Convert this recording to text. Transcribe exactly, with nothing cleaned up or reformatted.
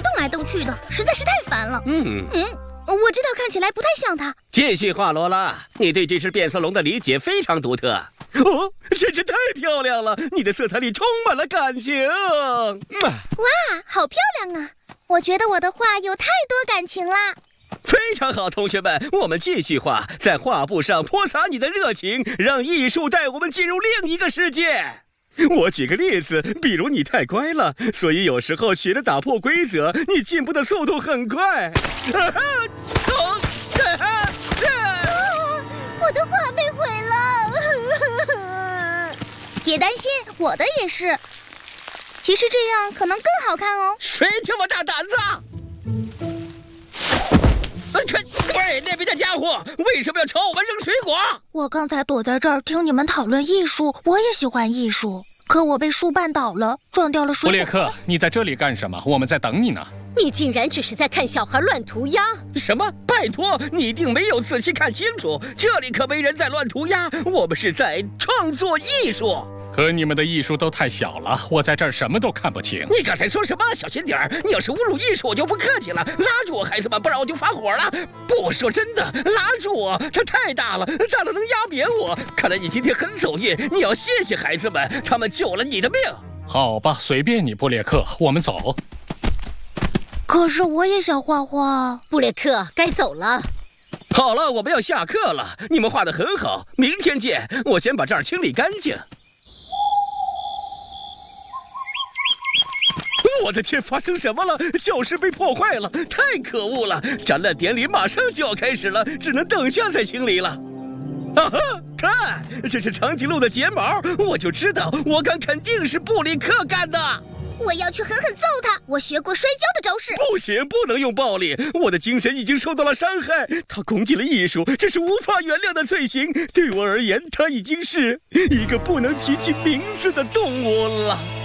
动来动去的，实在是太烦了。 嗯嗯，我知道看起来不太像他。 继续画，罗拉，你对这只变色龙的理解非常独特。哦，真是太漂亮了！你的色彩里充满了感情。 哇，好漂亮啊！我觉得我的画有太多感情啦。 非常好，同学们，我们继续画，在画布上泼洒你的热情，让艺术带我们进入另一个世界。我举个例子，比如你太乖了，所以有时候学着打破规则，你进步的速度很快。啊哈！哦，啊哈！ 啊！我的画被毁了。别担心，我的也是。其实这样可能更好看哦。 谁这么大胆子？喂，那边的家伙为什么要朝我们扔水果？ 我刚才躲在这儿听你们讨论艺术，我也喜欢艺术，可我被树绊倒了，撞掉了水果。 布列克，你在这里干什么？我们在等你呢。 你竟然只是在看小孩乱涂鸦？ 什么？拜托，你一定没有仔细看清楚，这里可没人在乱涂鸦，我们是在创作艺术。 可你们的艺术都太小了，我在这儿什么都看不清。 你刚才说什么？小心点儿！你要是侮辱艺术，我就不客气了。拉住我，孩子们，不然我就发火了。不，说真的，拉住我！这太大了，大的能压扁我。看来你今天很走运，你要谢谢孩子们，他们救了你的命。 好吧，随便你，布列克，我们走。 可是我也想画画。 布列克，该走了。 好了，我们要下课了。你们画得很好，明天见。我先把这儿清理干净。我的天，发生什么了？教室被破坏了，太可恶了！展览典礼马上就要开始了，只能等下再清理了。啊哈，看，这是长颈鹿的睫毛，我就知道，我敢肯定是布里克干的。 我要去狠狠揍他！我学过摔跤的招式。 不行，不能用暴力，我的精神已经受到了伤害。他攻击了艺术，这是无法原谅的罪行。对我而言，他已经是一个不能提起名字的动物了。